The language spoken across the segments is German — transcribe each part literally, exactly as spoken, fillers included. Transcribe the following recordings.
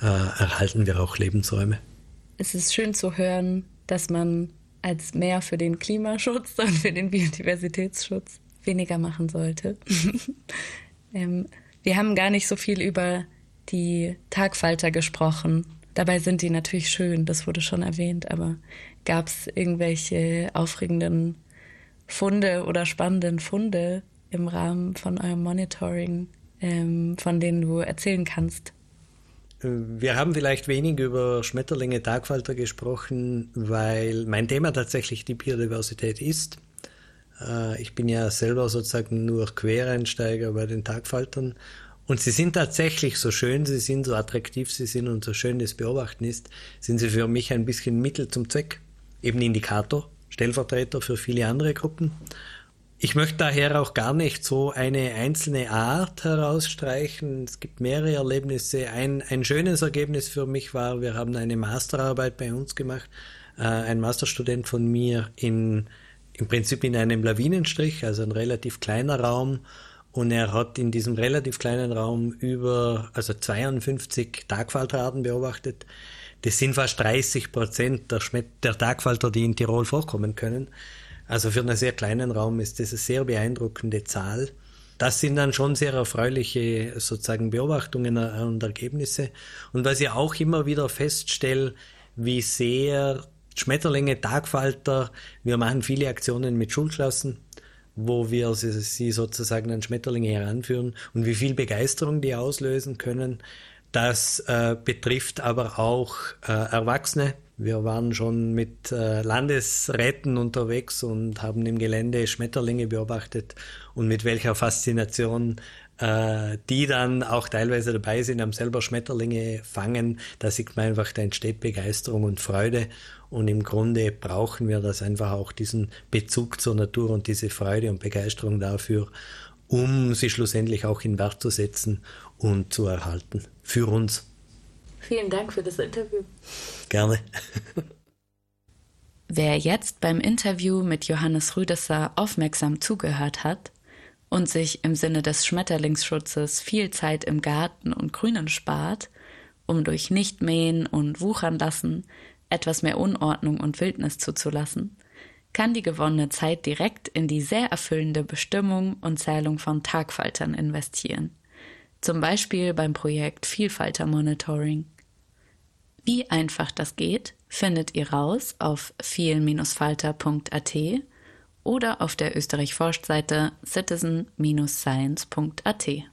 äh, erhalten wir auch Lebensräume. Es ist schön zu hören, dass man als mehr für den Klimaschutz und für den Biodiversitätsschutz weniger machen sollte. ähm, wir haben gar nicht so viel über die Tagfalter gesprochen. Dabei sind die natürlich schön, das wurde schon erwähnt, aber gab es irgendwelche aufregenden Funde oder spannenden Funde im Rahmen von eurem Monitoring, ähm, von denen du erzählen kannst? Wir haben vielleicht wenig über Schmetterlinge, Tagfalter gesprochen, weil mein Thema tatsächlich die Biodiversität ist. Ich bin ja selber sozusagen nur Quereinsteiger bei den Tagfaltern. Und sie sind tatsächlich so schön, sie sind so attraktiv, sie sind und so schön das Beobachten ist, sind sie für mich ein bisschen Mittel zum Zweck, eben Indikator, Stellvertreter für viele andere Gruppen. Ich möchte daher auch gar nicht so eine einzelne Art herausstreichen. Es gibt mehrere Erlebnisse. Ein, ein schönes Ergebnis für mich war, wir haben eine Masterarbeit bei uns gemacht. Äh, ein Masterstudent von mir in, im Prinzip in einem Lawinenstrich, also ein relativ kleiner Raum. Und er hat in diesem relativ kleinen Raum über, also zweiundfünfzig Tagfalterarten beobachtet. Das sind fast dreißig Prozent der, Schmet- der Tagfalter, die in Tirol vorkommen können. Also für einen sehr kleinen Raum ist das eine sehr beeindruckende Zahl. Das sind dann schon sehr erfreuliche sozusagen Beobachtungen und Ergebnisse. Und was ich auch immer wieder feststelle, wie sehr Schmetterlinge, Tagfalter, wir machen viele Aktionen mit Schulklassen, wo wir sie, sie sozusagen an Schmetterlinge heranführen und wie viel Begeisterung die auslösen können. Das äh, betrifft aber auch äh, Erwachsene. Wir waren schon mit äh, Landesräten unterwegs und haben im Gelände Schmetterlinge beobachtet und mit welcher Faszination äh, die dann auch teilweise dabei sind, haben selber Schmetterlinge fangen. Da sieht man einfach, da entsteht Begeisterung und Freude und im Grunde brauchen wir das einfach auch, diesen Bezug zur Natur und diese Freude und Begeisterung dafür, um sie schlussendlich auch in Wert zu setzen und zu erhalten. Für uns. Vielen Dank für das Interview. Gerne. Wer jetzt beim Interview mit Johannes Rüdesser aufmerksam zugehört hat und sich im Sinne des Schmetterlingsschutzes viel Zeit im Garten und Grünen spart, um durch Nichtmähen und Wuchern lassen etwas mehr Unordnung und Wildnis zuzulassen, kann die gewonnene Zeit direkt in die sehr erfüllende Bestimmung und Zählung von Tagfaltern investieren. Zum Beispiel beim Projekt Vielfalter Monitoring. Wie einfach das geht, findet ihr raus auf viel Falter punkt a t oder auf der Österreich forscht Seite citizen Science punkt a t.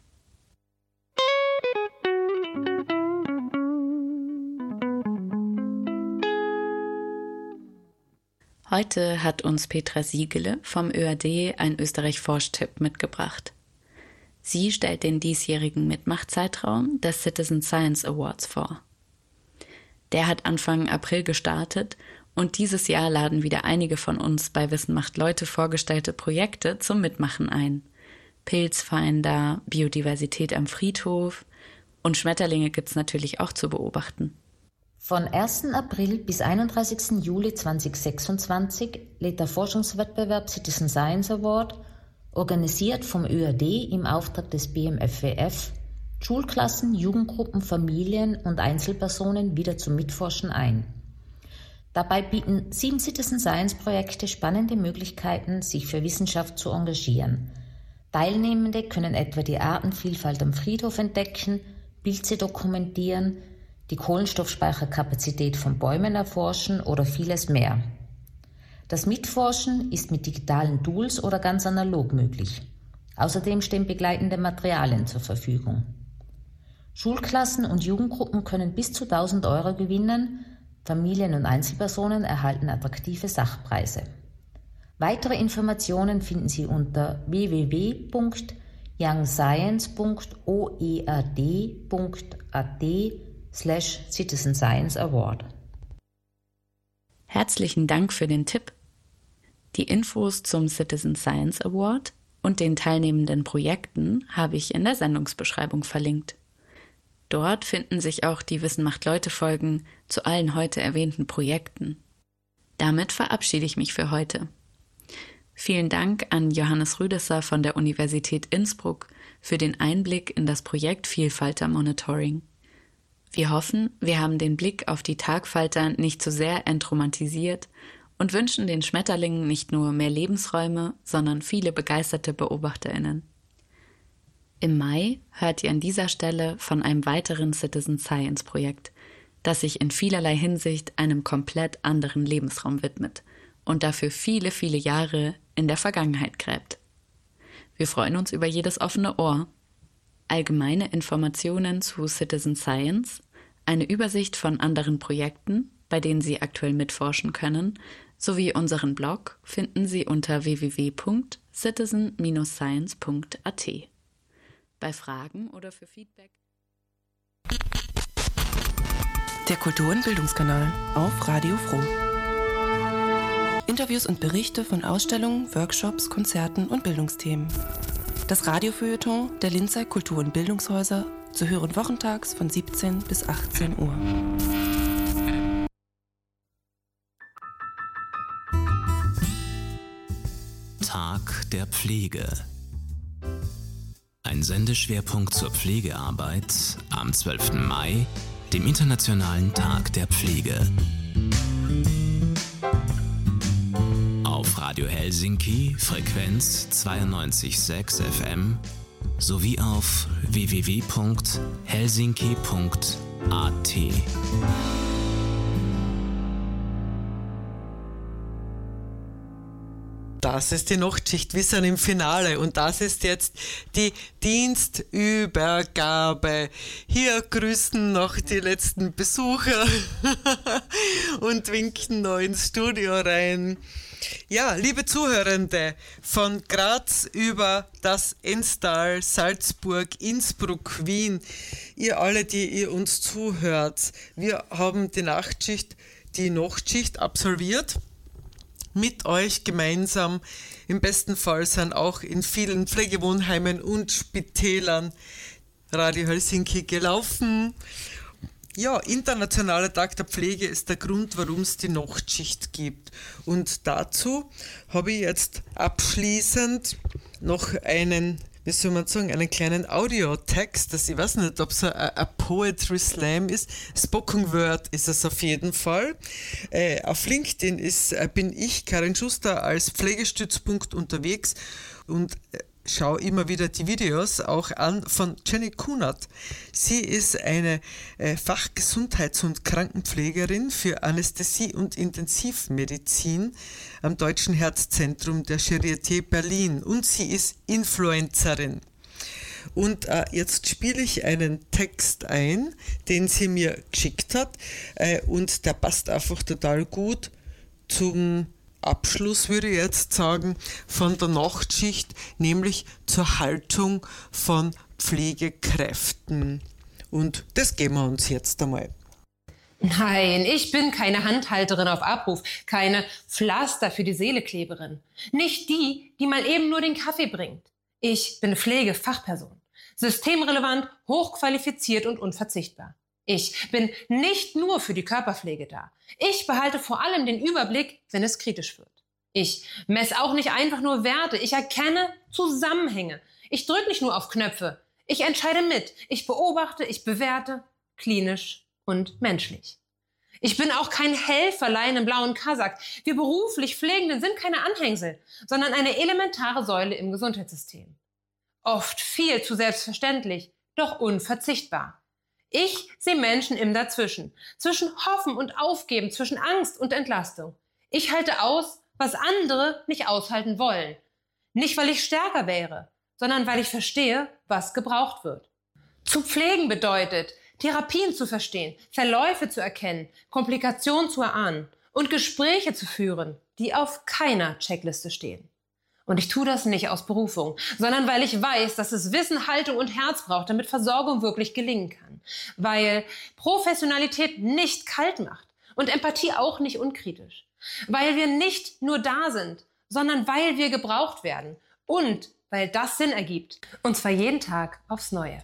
Heute hat uns Petra Siegele vom Ö A D ein Österreich forscht-Tipp mitgebracht. Sie stellt den diesjährigen Mitmachzeitraum des Citizen Science Awards vor. Der hat Anfang April gestartet und dieses Jahr laden wieder einige von uns bei Wissen macht Leute vorgestellte Projekte zum Mitmachen ein. Pilzfinder, Biodiversität am Friedhof und Schmetterlinge gibt's natürlich auch zu beobachten. Von ersten April bis einunddreißigsten Juli zweitausendsechsundzwanzig lädt der Forschungswettbewerb Citizen Science Award, organisiert vom Ö A D im Auftrag des B M F W F, Schulklassen, Jugendgruppen, Familien und Einzelpersonen wieder zum Mitforschen ein. Dabei bieten sieben Citizen Science Projekte spannende Möglichkeiten, sich für Wissenschaft zu engagieren. Teilnehmende können etwa die Artenvielfalt am Friedhof entdecken, Pilze dokumentieren, die Kohlenstoffspeicherkapazität von Bäumen erforschen oder vieles mehr. Das Mitforschen ist mit digitalen Tools oder ganz analog möglich. Außerdem stehen begleitende Materialien zur Verfügung. Schulklassen und Jugendgruppen können bis zu tausend Euro gewinnen, Familien und Einzelpersonen erhalten attraktive Sachpreise. Weitere Informationen finden Sie unter w w w punkt young science punkt o e a d punkt a t slash Citizen Science Award. Herzlichen Dank für den Tipp. Die Infos zum Citizen Science Award und den teilnehmenden Projekten habe ich in der Sendungsbeschreibung verlinkt. Dort finden sich auch die Wissen macht Leute Folgen zu allen heute erwähnten Projekten. Damit verabschiede ich mich für heute. Vielen Dank an Johannes Rüdesser von der Universität Innsbruck für den Einblick in das Projekt Vielfalter Monitoring. Wir hoffen, wir haben den Blick auf die Tagfalter nicht zu sehr entromantisiert und wünschen den Schmetterlingen nicht nur mehr Lebensräume, sondern viele begeisterte BeobachterInnen. Im Mai hört ihr an dieser Stelle von einem weiteren Citizen Science Projekt, das sich in vielerlei Hinsicht einem komplett anderen Lebensraum widmet und dafür viele, viele Jahre in der Vergangenheit gräbt. Wir freuen uns über jedes offene Ohr. Allgemeine Informationen zu Citizen Science, eine Übersicht von anderen Projekten, bei denen Sie aktuell mitforschen können, sowie unseren Blog finden Sie unter w w w punkt citizen dash science punkt a t. Bei Fragen oder für Feedback. Der Kultur- und Bildungskanal auf Radio Froh. Interviews und Berichte von Ausstellungen, Workshops, Konzerten und Bildungsthemen. Das Radiofeuilleton der Linzer Kultur- und Bildungshäuser zu hören wochentags von siebzehn bis achtzehn Uhr. Tag der Pflege. Ein Sendeschwerpunkt zur Pflegearbeit am zwölften Mai, dem Internationalen Tag der Pflege. Auf Radio Helsinki, Frequenz zweiundneunzig Komma sechs F M sowie auf w w w punkt helsinki punkt a t. Das ist die Nachtschicht, wir sind im Finale und das ist jetzt die Dienstübergabe. Hier grüßen noch die letzten Besucher und winken noch ins Studio rein. Ja, liebe Zuhörende, von Graz über das Enstal, Salzburg, Innsbruck, Wien, ihr alle, die ihr uns zuhört, wir haben die Nachtschicht, die Nachtschicht absolviert. Mit euch gemeinsam. Im besten Fall sind auch in vielen Pflegewohnheimen und Spitälern Radio Helsinki gelaufen. Ja, Internationaler Tag der Pflege ist der Grund, warum es die Nachtschicht gibt. Und dazu habe ich jetzt abschließend noch einen, wie soll man sagen, einen kleinen Audiotext, das ich weiß nicht, ob es ein, ein Poetry Slam ist. Spoken Word ist es auf jeden Fall. Äh, auf LinkedIn ist, äh, bin ich, Karin Schuster, als Pflegestützpunkt unterwegs und äh, schaue immer wieder die Videos auch an von Jenny Kunert. Sie ist eine äh, Fachgesundheits- und Krankenpflegerin für Anästhesie und Intensivmedizin am Deutschen Herzzentrum der Charité Berlin und sie ist Influencerin. Und äh, jetzt spiele ich einen Text ein, den sie mir geschickt hat äh, und der passt einfach total gut zum Abschluss, würde ich jetzt sagen, von der Nachtschicht, nämlich zur Haltung von Pflegekräften. Und das geben wir uns jetzt einmal. Nein, ich bin keine Handhalterin auf Abruf, keine Pflaster für die Seelekleberin. Nicht die, die mal eben nur den Kaffee bringt. Ich bin Pflegefachperson, systemrelevant, hochqualifiziert und unverzichtbar. Ich bin nicht nur für die Körperpflege da. Ich behalte vor allem den Überblick, wenn es kritisch wird. Ich messe auch nicht einfach nur Werte. Ich erkenne Zusammenhänge. Ich drücke nicht nur auf Knöpfe. Ich entscheide mit. Ich beobachte, ich bewerte, klinisch und menschlich. Ich bin auch kein Helferlein im blauen Kasach. Wir beruflich Pflegenden sind keine Anhängsel, sondern eine elementare Säule im Gesundheitssystem. Oft viel zu selbstverständlich, doch unverzichtbar. Ich sehe Menschen im Dazwischen, zwischen Hoffen und Aufgeben, zwischen Angst und Entlastung. Ich halte aus, was andere nicht aushalten wollen. Nicht, weil ich stärker wäre, sondern weil ich verstehe, was gebraucht wird. Zu pflegen bedeutet, Therapien zu verstehen, Verläufe zu erkennen, Komplikationen zu erahnen und Gespräche zu führen, die auf keiner Checkliste stehen. Und ich tue das nicht aus Berufung, sondern weil ich weiß, dass es Wissen, Haltung und Herz braucht, damit Versorgung wirklich gelingen kann. Weil Professionalität nicht kalt macht und Empathie auch nicht unkritisch. Weil wir nicht nur da sind, sondern weil wir gebraucht werden. Und weil das Sinn ergibt. Und zwar jeden Tag aufs Neue.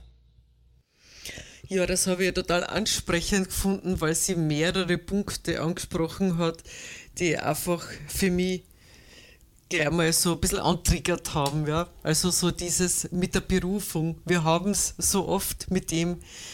Ja, das habe ich total ansprechend gefunden, weil sie mehrere Punkte angesprochen hat, die einfach für mich gleich mal so ein bisschen antriggert haben. Ja? Also so dieses mit der Berufung. Wir haben es so oft mit dem,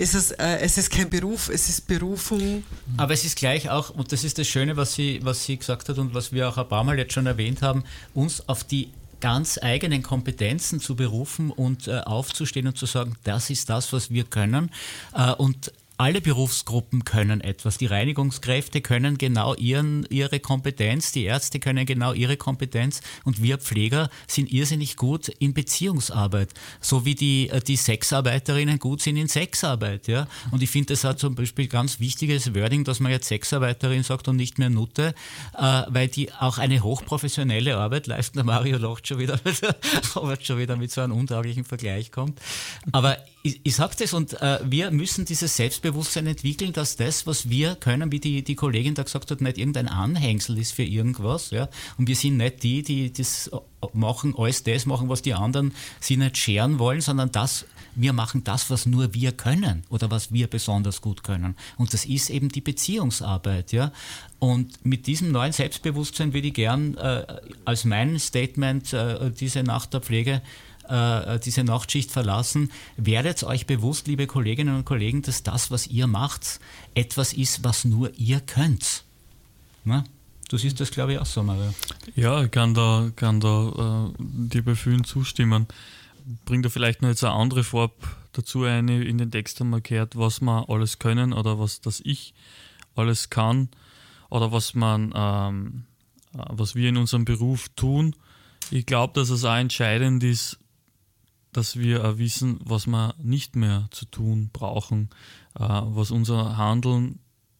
Es ist, äh, es ist kein Beruf, es ist Berufung. Aber es ist gleich auch, und das ist das Schöne, was sie, was sie gesagt hat und was wir auch ein paar Mal jetzt schon erwähnt haben, uns auf die ganz eigenen Kompetenzen zu berufen und äh, aufzustehen und zu sagen, das ist das, was wir können. Äh, und alle Berufsgruppen können etwas. Die Reinigungskräfte können genau ihren, ihre Kompetenz, die Ärzte können genau ihre Kompetenz und wir Pfleger sind irrsinnig gut in Beziehungsarbeit, so wie die, die Sexarbeiterinnen gut sind in Sexarbeit. Ja? Und ich finde, das hat zum Beispiel ganz wichtiges Wording, dass man jetzt Sexarbeiterin sagt und nicht mehr Nutte, äh, weil die auch eine hochprofessionelle Arbeit leisten. Der Mario lacht schon wieder, weil er schon wieder mit so einem untauglichen Vergleich kommt. Aber ich, ich sage das und äh, wir müssen dieses Selbstbewusstsein entwickeln, dass das, was wir können, wie die, die Kollegin da gesagt hat, nicht irgendein Anhängsel ist für irgendwas. Ja? Und wir sind nicht die, die das machen, alles das machen, was die anderen sie nicht scheren wollen, sondern das, wir machen das, was nur wir können oder was wir besonders gut können. Und das ist eben die Beziehungsarbeit. Ja? Und mit diesem neuen Selbstbewusstsein würde ich gern äh, als mein Statement äh, diese Nacht der Pflege diese Nachtschicht verlassen, werdet euch bewusst, liebe Kolleginnen und Kollegen, dass das, was ihr macht, etwas ist, was nur ihr könnt. Na? Du siehst das, glaube ich, auch so, Mario. Ja, ich kann da, kann da äh, dir bei vielen zustimmen. Bringt da vielleicht noch jetzt eine andere Farbe dazu ein, in den Text haben wir gehört, was wir alles können oder was das ich alles kann oder was man, ähm, was wir in unserem Beruf tun. Ich glaube, dass es auch entscheidend ist, dass wir auch wissen, was wir nicht mehr zu tun brauchen, äh, was unser Handeln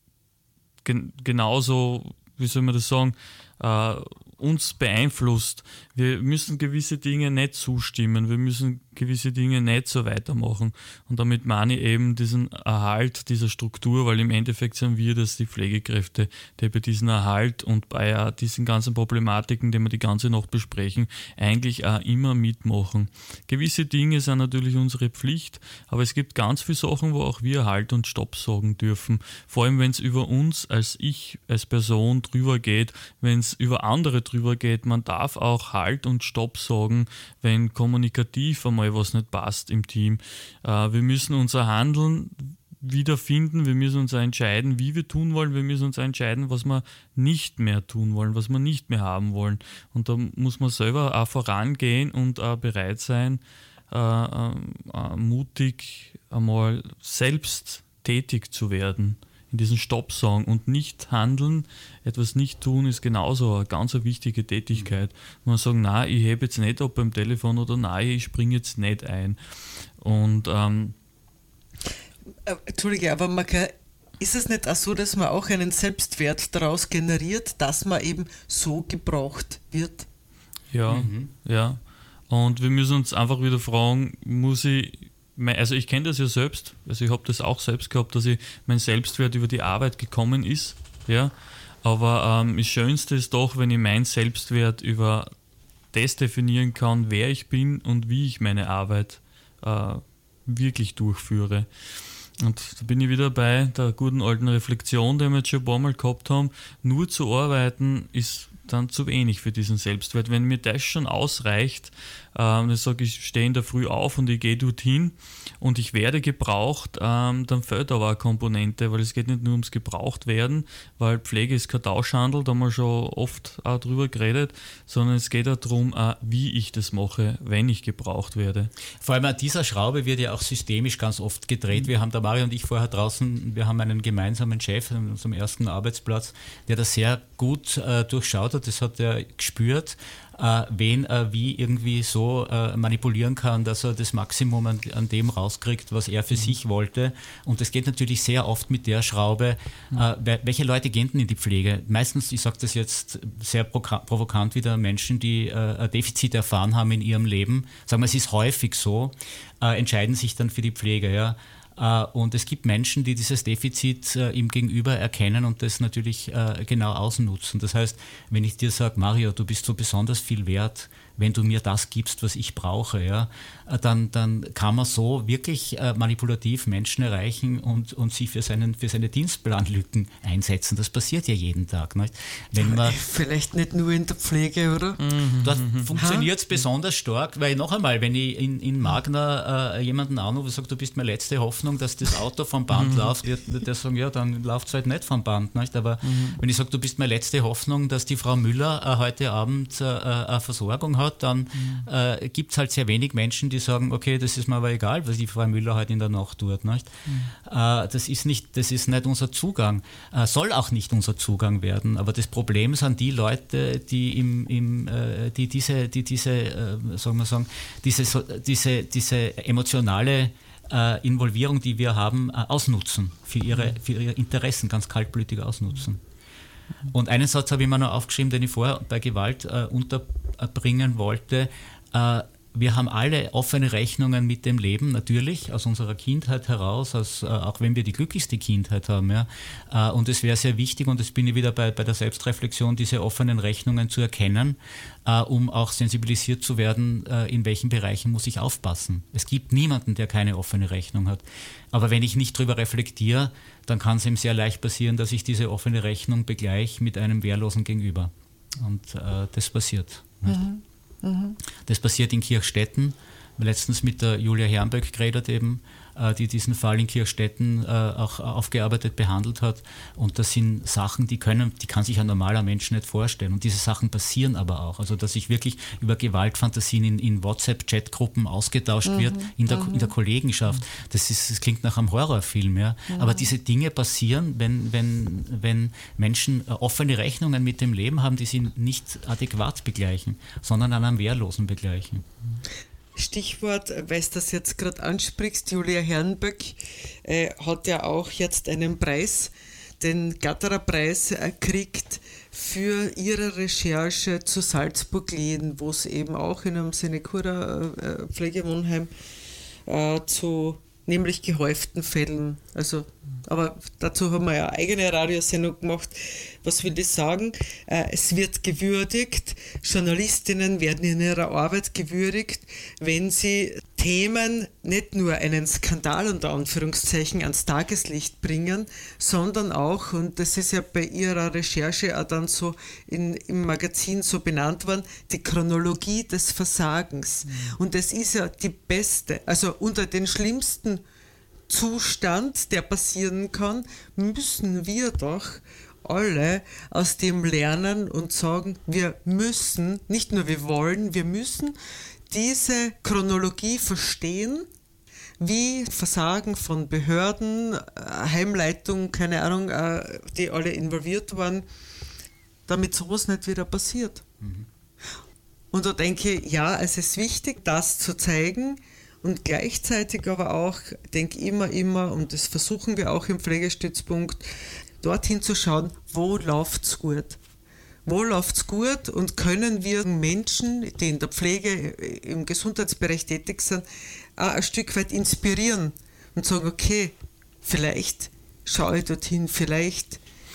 gen- genauso, wie soll man das sagen, äh, uns beeinflusst. Wir müssen gewisse Dinge nicht zustimmen, wir müssen gewisse Dinge nicht so weitermachen. Und damit meine ich eben diesen Erhalt dieser Struktur, weil im Endeffekt sind wir das, die Pflegekräfte, die bei diesem Erhalt und bei uh, diesen ganzen Problematiken, die wir die ganze Nacht besprechen, eigentlich auch immer mitmachen. Gewisse Dinge sind natürlich unsere Pflicht, aber es gibt ganz viele Sachen, wo auch wir Halt und Stopp sagen dürfen. Vor allem, wenn es über uns als ich, als Person drüber geht, wenn es über andere drüber geht. Man darf auch Halt und Stopp sagen, wenn kommunikativ einmal was nicht passt im Team. Äh, wir müssen unser Handeln wiederfinden, wir müssen uns entscheiden, wie wir tun wollen, wir müssen uns entscheiden, was wir nicht mehr tun wollen, was wir nicht mehr haben wollen. Und da muss man selber auch vorangehen und auch bereit sein, äh, äh, mutig einmal selbst tätig zu werden. In diesen Stopp-Song und nicht handeln, etwas nicht tun, ist genauso eine ganz wichtige Tätigkeit. Man sagt, nein, ich hebe jetzt nicht ab beim Telefon oder nein, ich springe jetzt nicht ein. Und ähm, Entschuldige, aber man kann, ist es nicht auch so, dass man auch einen Selbstwert daraus generiert, dass man eben so gebraucht wird? Ja, mhm. ja. Und wir müssen uns einfach wieder fragen, muss ich Also ich kenne das ja selbst, also ich habe das auch selbst gehabt, dass ich mein Selbstwert über die Arbeit gekommen ist, ja. Aber ähm, das Schönste ist doch, wenn ich meinen Selbstwert über das definieren kann, wer ich bin und wie ich meine Arbeit äh, wirklich durchführe. Und da bin ich wieder bei der guten alten Reflexion, die wir jetzt schon ein paar Mal gehabt haben. Nur zu arbeiten ist dann zu wenig für diesen Selbstwert. Wenn mir das schon ausreicht, ähm, ich sage, ich stehe in der Früh auf und ich gehe dorthin und ich werde gebraucht, ähm, dann fehlt aber eine Komponente, weil es geht nicht nur ums Gebrauchtwerden, weil Pflege ist kein Tauschhandel, da haben wir schon oft auch drüber geredet, sondern es geht auch darum, äh, wie ich das mache, wenn ich gebraucht werde. Vor allem an dieser Schraube wird ja auch systemisch ganz oft gedreht. Wir haben, der Mario und ich vorher draußen, wir haben einen gemeinsamen Chef an unserem ersten Arbeitsplatz, der das sehr gut äh, durchschaut hat, das hat er gespürt, äh, wen er wie irgendwie so äh, manipulieren kann, dass er das Maximum an, an dem rauskriegt, was er für mhm. sich wollte. Und das geht natürlich sehr oft mit der Schraube, mhm. äh, welche Leute gehen denn in die Pflege? Meistens, ich sage das jetzt sehr provokant wieder, Menschen, die äh, ein Defizit erfahren haben in ihrem Leben, sagen wir, es ist häufig so, äh, entscheiden sich dann für die Pflege, ja. Und es gibt Menschen, die dieses Defizit äh, ihm gegenüber erkennen und das natürlich äh, genau ausnutzen. Das heißt, wenn ich dir sage, Mario, du bist so besonders viel wert, wenn du mir das gibst, was ich brauche, ja, dann, dann kann man so wirklich äh, manipulativ Menschen erreichen und, und sie für, seinen, für seine Dienstplanlücken einsetzen. Das passiert ja jeden Tag. Nicht? Wenn man, Vielleicht nicht nur in der Pflege, oder? Mhm. Dort funktioniert es besonders stark, weil noch einmal, wenn ich in, in Magna äh, jemanden anrufe und sage, du bist meine letzte Hoffnung, dass das Auto vom Band mhm. läuft, wird der sagen, ja, dann läuft es halt nicht vom Band. Nicht? Aber mhm. wenn ich sage, du bist meine letzte Hoffnung, dass die Frau Müller äh, heute Abend äh, eine Versorgung hat, dann mhm. äh, gibt es halt sehr wenig Menschen, die sagen, okay, das ist mir aber egal, was die Frau Müller heute in der Nacht tut. Nicht? Mhm. Äh, das, ist nicht, das ist nicht unser Zugang, äh, soll auch nicht unser Zugang werden. Aber das Problem sind die Leute, die, im, im, äh, die diese, die diese, äh, sagen wir sagen, diese, so, diese, diese emotionale äh, Involvierung, die wir haben, äh, ausnutzen, für ihre, für ihre Interessen ganz kaltblütig ausnutzen. Und einen Satz habe ich mir noch aufgeschrieben, den ich vorher bei Gewalt äh, unterbringen wollte. Äh, wir haben alle offene Rechnungen mit dem Leben, natürlich, aus unserer Kindheit heraus, aus, äh, auch wenn wir die glücklichste Kindheit haben. Ja. Äh, und es wäre sehr wichtig, und das bin ich wieder bei, bei der Selbstreflexion, diese offenen Rechnungen zu erkennen, äh, um auch sensibilisiert zu werden, äh, in welchen Bereichen muss ich aufpassen. Es gibt niemanden, der keine offene Rechnung hat. Aber wenn ich nicht drüber reflektiere, dann kann es ihm sehr leicht passieren, dass ich diese offene Rechnung begleiche mit einem wehrlosen Gegenüber. Und äh, das passiert. Mhm. Mhm. Das passiert in Kirchstetten. Letztens mit der Julia Herrenböck geredet eben, äh, die diesen Fall in Kirchstetten äh, auch aufgearbeitet behandelt hat. Und das sind Sachen, die können, die kann sich ein normaler Mensch nicht vorstellen. Und diese Sachen passieren aber auch. Also dass sich wirklich über Gewaltfantasien in, in WhatsApp-Chatgruppen ausgetauscht mhm. wird, in der, mhm. in der Kollegenschaft. Das, ist, das klingt nach einem Horrorfilm. Ja? Mhm. Aber diese Dinge passieren, wenn, wenn, wenn Menschen offene Rechnungen mit dem Leben haben, die sie nicht adäquat begleichen, sondern an einem Wehrlosen begleichen. Stichwort, weil du das jetzt gerade ansprichst, Julia Herrenböck äh, hat ja auch jetzt einen Preis, den Gatterer-Preis äh, kriegt für ihre Recherche zu Salzburg-Lehn, wo es eben auch in einem Sinekura äh, Pflegewohnheim äh, zu nämlich gehäuften Fällen, also, aber dazu haben wir ja eine eigene Radiosendung gemacht. Was will ich sagen? Äh, es wird gewürdigt, Journalistinnen werden in ihrer Arbeit gewürdigt, wenn sie Themen nicht nur einen Skandal unter Anführungszeichen ans Tageslicht bringen, sondern auch, und das ist ja bei ihrer Recherche auch dann so in, im Magazin so benannt worden, die Chronologie des Versagens. Mhm. Und das ist ja die beste, also unter den schlimmsten Zustand, der passieren kann, müssen wir doch alle aus dem lernen und sagen, wir müssen, nicht nur wir wollen, wir müssen diese Chronologie verstehen, wie Versagen von Behörden, Heimleitung, keine Ahnung, die alle involviert waren, damit sowas nicht wieder passiert. Mhm. Und da denke ich, ja, es ist wichtig, das zu zeigen und gleichzeitig aber auch, denke ich immer, immer, und das versuchen wir auch im Pflegestützpunkt, dorthin zu schauen, wo läuft es gut. Wo läuft es gut und können wir Menschen, die in der Pflege, im Gesundheitsbereich tätig sind, auch ein Stück weit inspirieren und sagen, okay, vielleicht schaue ich dorthin, vielleicht.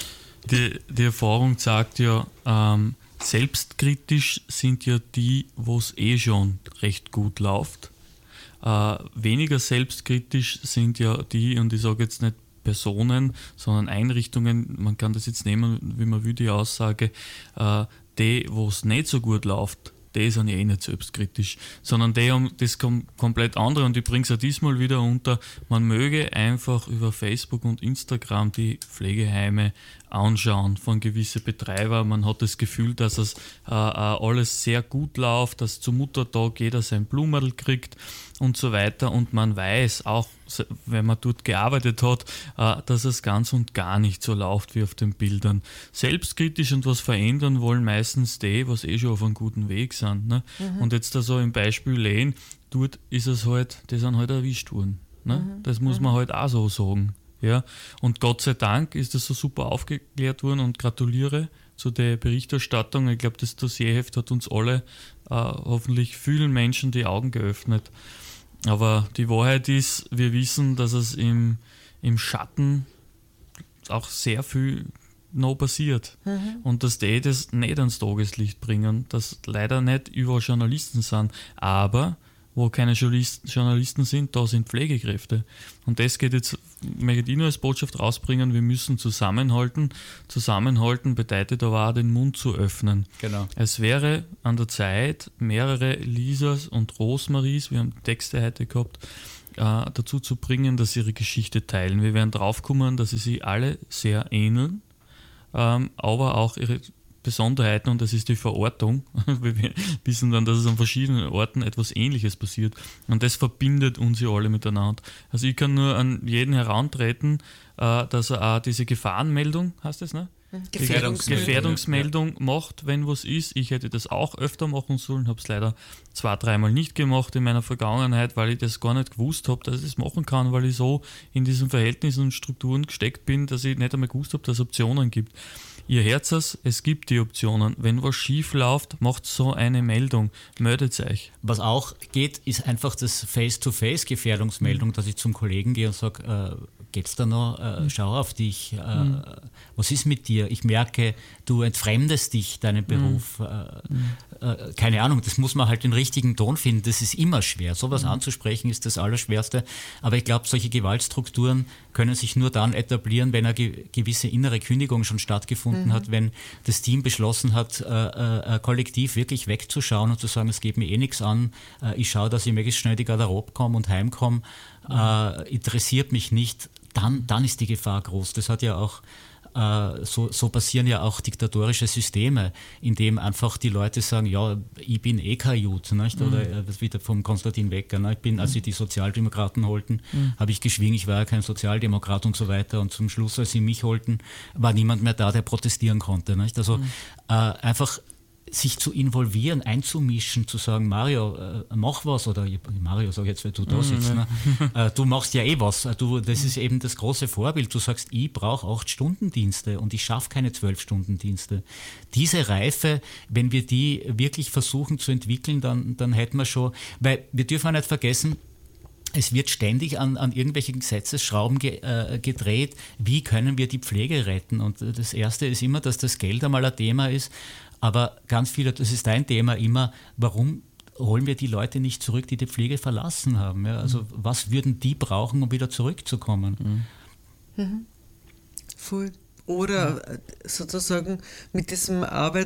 Die, die Erfahrung sagt ja, ähm, selbstkritisch sind ja die, wo es eh schon recht gut läuft. Äh, weniger selbstkritisch sind ja die, und ich sage jetzt nicht Personen, sondern Einrichtungen, man kann das jetzt nehmen, wie man will, die Aussage, äh, die, wo es nicht so gut läuft, die sind ja eh nicht selbstkritisch, sondern die haben das kom- komplett andere, und ich bringe es ja diesmal wieder unter, man möge einfach über Facebook und Instagram die Pflegeheime anschauen von gewissen Betreibern. Man hat das Gefühl, dass es äh, alles sehr gut läuft, dass zum Muttertag jeder sein Blumerl kriegt und so weiter, und man weiß auch, wenn man dort gearbeitet hat, äh, dass es ganz und gar nicht so läuft wie auf den Bildern. Selbstkritisch und was verändern wollen meistens die, was eh schon auf einem guten Weg sind. Ne? Mhm. Und jetzt da so im Beispiel Lehn, dort ist es halt, die sind halt erwischt worden. Ne? Mhm. Das muss man halt auch so sagen. Ja? Und Gott sei Dank ist das so super aufgeklärt worden, und gratuliere zu der Berichterstattung. Ich glaube, das Dossierheft hat uns alle, äh, hoffentlich vielen Menschen, die Augen geöffnet. Aber die Wahrheit ist, wir wissen, dass es im, im Schatten auch sehr viel noch passiert. Mhm. Und dass die das nicht ans Tageslicht bringen, das leider nicht überall Journalisten sind, aber wo keine Journalisten sind, da sind Pflegekräfte. Und das geht jetzt, möchte ich nur als Botschaft rausbringen, wir müssen zusammenhalten. Zusammenhalten bedeutet aber auch, den Mund zu öffnen. Genau. Es wäre an der Zeit, mehrere Lisas und Rosemaries, wir haben Texte heute gehabt, äh, dazu zu bringen, dass sie ihre Geschichte teilen. Wir werden draufkommen, dass sie sich alle sehr ähneln, ähm, aber auch ihre Besonderheiten, und das ist die Verortung. Wir wissen dann, dass es an verschiedenen Orten etwas Ähnliches passiert, und das verbindet uns ja alle miteinander. Also ich kann nur an jeden herantreten, äh, dass er auch diese Gefahrenmeldung, heißt das, ne? Gefährdungsmeldung, Gefährdungsmeldung ja. macht, wenn was ist. Ich hätte das auch öfter machen sollen, habe es leider zwei, dreimal nicht gemacht in meiner Vergangenheit, weil ich das gar nicht gewusst habe, dass ich das machen kann, weil ich so in diesen Verhältnissen und Strukturen gesteckt bin, dass ich nicht einmal gewusst habe, dass es Optionen gibt. Ihr hört es, es gibt die Optionen. Wenn was schief läuft, macht so eine Meldung. Meldet euch. Was auch geht, ist einfach das Face-to-Face-Gefährdungsmeldung, mhm. dass ich zum Kollegen gehe und sage, äh, geht's da noch? Äh, schau auf dich. Äh, mhm. Was ist mit dir? Ich merke, du entfremdest dich, deinen Beruf. Mhm. Äh, äh, keine Ahnung, das muss man halt den richtigen Ton finden. Das ist immer schwer. Sowas mhm. anzusprechen ist das Allerschwerste. Aber ich glaube, solche Gewaltstrukturen können sich nur dann etablieren, wenn eine ge- gewisse innere Kündigung schon stattgefunden mhm. hat, wenn das Team beschlossen hat, äh, äh, kollektiv wirklich wegzuschauen und zu sagen, es geht mir eh nichts an, äh, ich schaue, dass ich möglichst schnell die Garderobe komme und heimkomme, mhm. äh, interessiert mich nicht, dann, dann ist die Gefahr groß. Das hat ja auch So, so passieren ja auch diktatorische Systeme, in dem einfach die Leute sagen, ja, ich bin eh kein Jud, nicht? Oder mhm. das wieder vom Konstantin Wecker, ne? Ich bin, als sie die Sozialdemokraten holten, mhm. habe ich geschwiegen, ich war ja kein Sozialdemokrat und so weiter, und zum Schluss, als sie mich holten, war niemand mehr da, der protestieren konnte, nicht? Also mhm. äh, einfach sich zu involvieren, einzumischen, zu sagen, Mario, äh, mach was, oder Mario, sag jetzt, weil du da sitzt, ne? äh, du machst ja eh was, du, das ist eben das große Vorbild, du sagst, ich brauche acht Stunden Dienste und ich schaffe keine zwölf Stunden Dienste. Diese Reife, wenn wir die wirklich versuchen zu entwickeln, dann, dann hätten wir schon, weil wir dürfen auch nicht vergessen, es wird ständig an, an irgendwelchen Gesetzesschrauben ge, äh, gedreht, wie können wir die Pflege retten, und das Erste ist immer, dass das Geld einmal ein Thema ist. Aber ganz viele, das ist dein Thema immer, warum holen wir die Leute nicht zurück, die die Pflege verlassen haben? Ja? Also mhm. was würden die brauchen, um wieder zurückzukommen? Mhm. Mhm. Voll. Oder ja. sozusagen mit diesem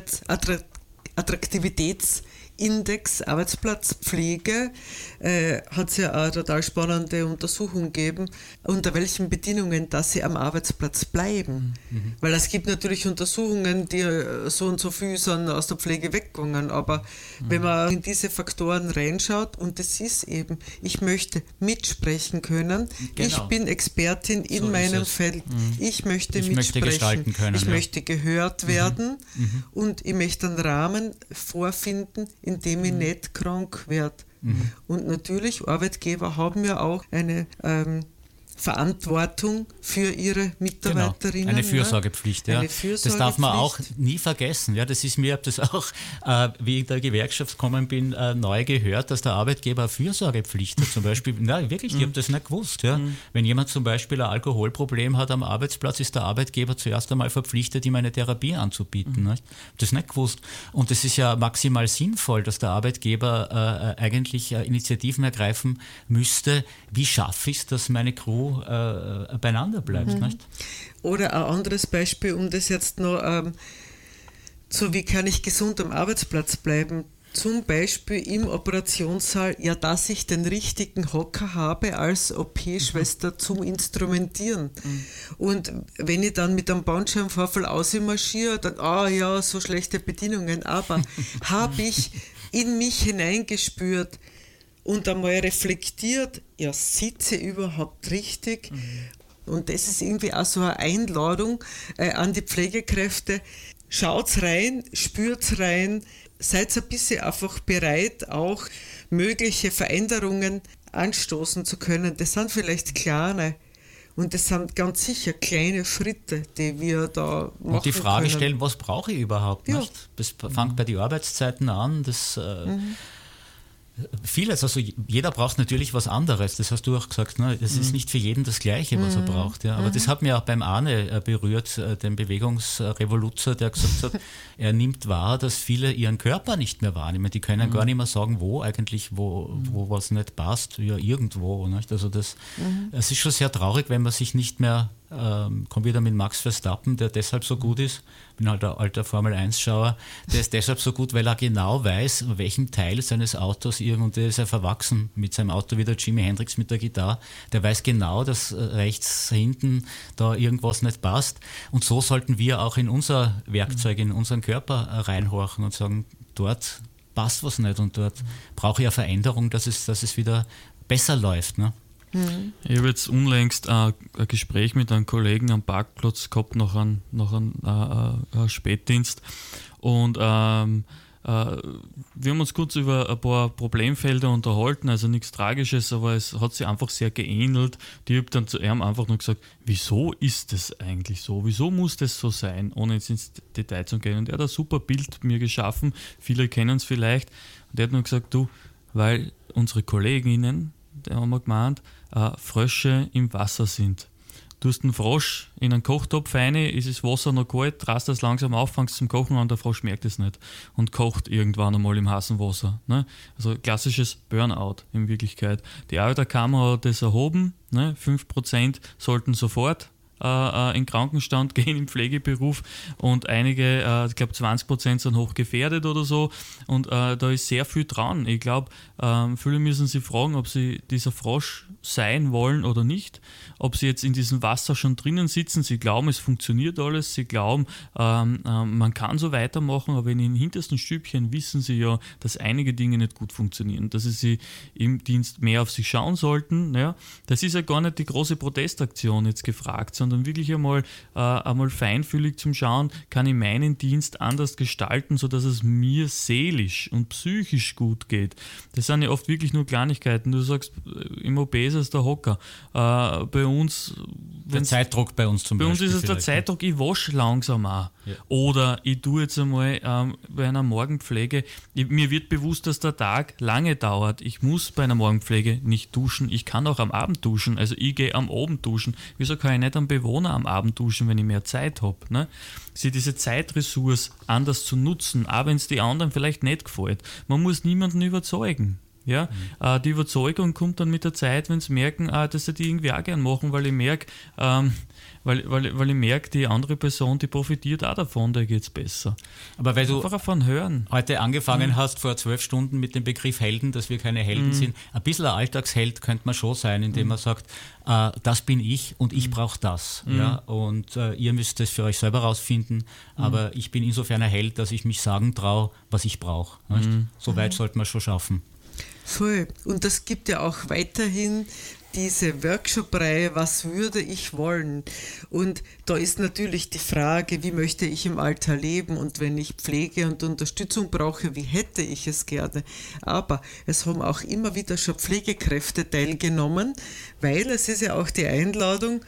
Arbeitsattraktivitäts- Index Arbeitsplatzpflege äh, hat es ja eine total spannende Untersuchung gegeben, unter welchen Bedingungen, dass sie am Arbeitsplatz bleiben. Mhm. Weil es gibt natürlich Untersuchungen, die so und so viel sind aus der Pflege weggegangen, aber mhm. wenn man in diese Faktoren reinschaut, und das ist eben, ich möchte mitsprechen können, genau. ich bin Expertin in so meinem Feld, mhm. ich möchte ich mitsprechen, möchte gestalten können, ich ja. möchte gehört werden mhm. und ich möchte einen Rahmen vorfinden, in dem ich nicht krank werde. Mhm. Und natürlich, Arbeitgeber haben ja auch eine ähm, Verantwortung für ihre Mitarbeiterinnen. Genau. Eine Fürsorgepflicht, ja. Eine Fürsorgepflicht. Das darf man auch nie vergessen. Ja, das ist mir, ich habe das auch, äh, wie ich in der Gewerkschaft gekommen bin, äh, neu gehört, dass der Arbeitgeber eine Fürsorgepflicht hat. Zum Beispiel, nein, wirklich, ich habe das nicht gewusst. Ja. Mhm. Wenn jemand zum Beispiel ein Alkoholproblem hat am Arbeitsplatz, ist der Arbeitgeber zuerst einmal verpflichtet, ihm eine Therapie anzubieten. Mhm. Nicht? Ich habe das nicht gewusst. Und das ist ja maximal sinnvoll, dass der Arbeitgeber äh, eigentlich äh, Initiativen ergreifen müsste. Wie schaffe ich es, dass meine Crew Äh, beieinander bleibt. Mhm. Nicht? Oder ein anderes Beispiel, um das jetzt noch ähm, so, wie kann ich gesund am Arbeitsplatz bleiben? Zum Beispiel im Operationssaal, ja, dass ich den richtigen Hocker habe als O P-Schwester mhm. zum Instrumentieren. Mhm. Und wenn ich dann mit einem Bandscheibenvorfall ausmarschiere, dann, ah ja, so schlechte Bedienungen, aber habe ich in mich hineingespürt und einmal reflektiert, ja, sitze ich überhaupt richtig? Mhm. Und das ist irgendwie auch so eine Einladung äh, an die Pflegekräfte. Schaut's rein, spürt's rein, seid ein bisschen einfach bereit, auch mögliche Veränderungen anstoßen zu können. Das sind vielleicht kleine. Und das sind ganz sicher kleine Schritte, die wir da machen Und die Frage können. stellen, was brauche ich überhaupt? Ja. Nicht? Das fängt bei den Arbeitszeiten an, das... Äh, mhm. Vieles, also jeder braucht natürlich was anderes, das hast du auch gesagt, ne? Es mhm. ist nicht für jeden das Gleiche, was mhm. er braucht. Ja? Aber mhm. das hat mir auch beim Arne berührt, den Bewegungsrevoluzer, der gesagt hat, er nimmt wahr, dass viele ihren Körper nicht mehr wahrnehmen. Die können mhm. gar nicht mehr sagen, wo eigentlich, wo, wo was nicht passt, ja irgendwo. Nicht? Also das, mhm. es ist schon sehr traurig, wenn man sich nicht mehr, ähm, kommt wieder mit Max Verstappen, der deshalb so gut ist, bin halt ein alter Formel eins Schauer, der ist deshalb so gut, weil er genau weiß, in welchem Teil seines Autos irgend, der ist ja verwachsen mit seinem Auto wie der Jimi Hendrix mit der Gitarre, der weiß genau, dass rechts hinten da irgendwas nicht passt, und so sollten wir auch in unser Werkzeug, in unseren Körper reinhorchen und sagen, dort passt was nicht und dort brauche ich eine Veränderung, dass es, dass es wieder besser läuft. Ne? Mhm. Ich habe jetzt unlängst äh, ein Gespräch mit einem Kollegen am Parkplatz gehabt, nach einem, nach einem äh, äh, Spätdienst, und ähm, äh, wir haben uns kurz über ein paar Problemfelder unterhalten, also nichts Tragisches, aber es hat sich einfach sehr geähnelt. Ich habe dann zu ihm einfach nur gesagt, wieso ist das eigentlich so? Wieso muss das so sein, ohne jetzt ins Detail zu gehen? Und er hat ein super Bild mir geschaffen, viele kennen es vielleicht, und er hat nur gesagt, du, weil unsere Kolleginnen, die haben wir gemeint, äh, Frösche im Wasser sind. Du hast einen Frosch in einen Kochtopf rein, ist das Wasser noch kalt, drast das langsam auf, fängst zum Kochen an, der Frosch merkt es nicht und kocht irgendwann einmal im heißen Wasser. Ne? Also klassisches Burnout in Wirklichkeit. Die Arbeiterkammer hat das erhoben, ne? fünf Prozent sollten sofort äh, in Krankenstand gehen im Pflegeberuf, und einige, äh, ich glaube zwanzig Prozent sind hochgefährdet oder so, und äh, da ist sehr viel dran. Ich glaube, äh, viele müssen sich fragen, ob sie dieser Frosch sein wollen oder nicht, ob sie jetzt in diesem Wasser schon drinnen sitzen. Sie glauben, es funktioniert alles, sie glauben, ähm, äh, man kann so weitermachen, aber in den hintersten Stübchen wissen sie ja, dass einige Dinge nicht gut funktionieren, dass sie sich im Dienst mehr auf sich schauen sollten. Ja? Das ist ja gar nicht die große Protestaktion jetzt gefragt, sondern wirklich einmal, äh, einmal feinfühlig zum Schauen, kann ich meinen Dienst anders gestalten, sodass es mir seelisch und psychisch gut geht. Das sind ja oft wirklich nur Kleinigkeiten. Du sagst, im O B ist es der Hocker. Äh, bei uns... Der Zeitdruck bei uns zum bei Beispiel. Bei uns ist es der Zeitdruck, ich wasche langsam auch. Ja. Oder ich tue jetzt einmal ähm, bei einer Morgenpflege, ich, mir wird bewusst, dass der Tag lange dauert. Ich muss bei einer Morgenpflege nicht duschen, ich kann auch am Abend duschen. Also ich gehe am Abend duschen. Wieso kann ich nicht am Bewohner am Abend duschen, wenn ich mehr Zeit habe? Ne? Sie diese Zeitressource anders zu nutzen, auch wenn es die anderen vielleicht nicht gefällt. Man muss niemanden überzeugen. Ja, mhm. äh, die Überzeugung kommt dann mit der Zeit, wenn sie merken, äh, dass sie die irgendwie auch gern machen, weil ich merke, ähm, weil, weil, weil ich merke, die andere Person, die profitiert auch davon, da geht es besser. Aber weil einfach du davon hören. heute angefangen mhm. hast, vor zwölf Stunden mit dem Begriff Helden, dass wir keine Helden mhm. sind, ein bisschen ein Alltagsheld könnte man schon sein, indem mhm. man sagt, äh, das bin ich und ich mhm. brauche das. Mhm. Ja? Und äh, ihr müsst das für euch selber rausfinden, mhm. aber ich bin insofern ein Held, dass ich mich sagen traue, was ich brauche. Mhm. So weit mhm. sollte man schon schaffen. Voll. Und das gibt ja auch weiterhin diese Workshop-Reihe, was würde ich wollen? Und da ist natürlich die Frage, wie möchte ich im Alter leben, und wenn ich Pflege und Unterstützung brauche, wie hätte ich es gerne? Aber es haben auch immer wieder schon Pflegekräfte teilgenommen, weil es ist ja auch die Einladung,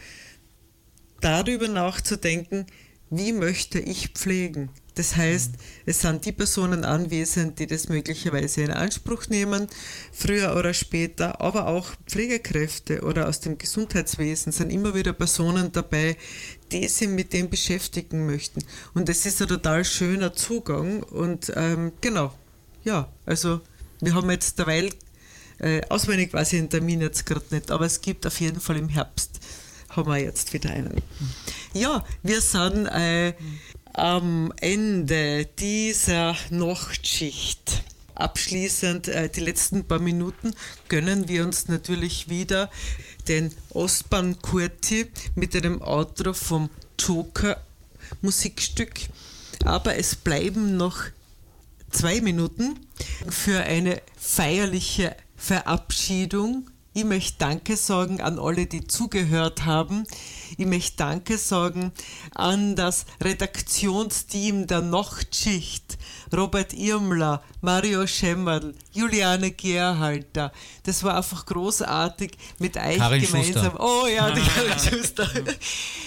darüber nachzudenken, wie möchte ich pflegen? Das heißt, es sind die Personen anwesend, die das möglicherweise in Anspruch nehmen, früher oder später, aber auch Pflegekräfte oder aus dem Gesundheitswesen sind immer wieder Personen dabei, die sich mit dem beschäftigen möchten. Und das ist ein total schöner Zugang. Und ähm, genau, ja, also wir haben jetzt derweil, äh, auswendig weiß ich den Termin jetzt gerade nicht, aber es gibt auf jeden Fall im Herbst, haben wir jetzt wieder einen. Ja, wir sind äh, am Ende dieser Nachtschicht. Abschließend, äh, die letzten paar Minuten, gönnen wir uns natürlich wieder den Ostbahn Kurti mit einem Outro vom Joker Musikstück. Aber es bleiben noch zwei Minuten für eine feierliche Verabschiedung. Ich möchte Danke sagen an alle, die zugehört haben. Ich möchte Danke sagen an das Redaktionsteam der Nachtschicht. Robert Irmler, Mario Schemmerl, Juliane Gerhalter. Das war einfach großartig mit euch Karin gemeinsam. Schuster. Oh ja, die Karin Schuster.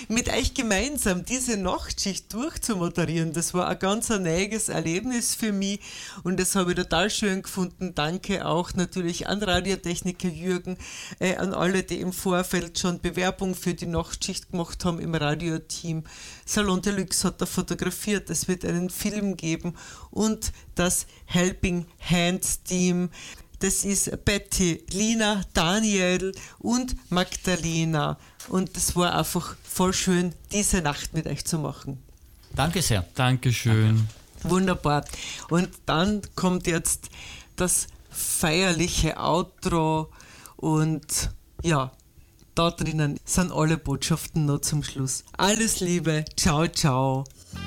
mit euch gemeinsam diese Nachtschicht durchzumoderieren. Das war ein ganz ein neues Erlebnis für mich und das habe ich total schön gefunden. Danke auch natürlich an Radiotechniker Jürgen, äh, an alle, die im Vorfeld schon Bewerbung für die Nachtschicht gemacht haben im Radioteam. Salon Deluxe hat da fotografiert, es wird einen Film geben und das Helping Hands Team. Das ist Betty, Lina, Daniel und Magdalena. Und es war einfach voll schön, diese Nacht mit euch zu machen. Danke sehr. Dankeschön. Danke. Wunderbar. Und dann kommt jetzt das feierliche Outro und ja, da drinnen sind alle Botschaften noch zum Schluss. Alles Liebe, ciao, ciao.